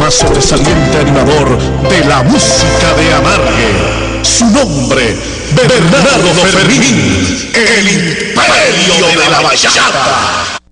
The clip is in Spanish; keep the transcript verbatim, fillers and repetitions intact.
más sobresaliente animador de la música de Amargue. Su nombre, Bernardo Fermín, el imperio de la bachata.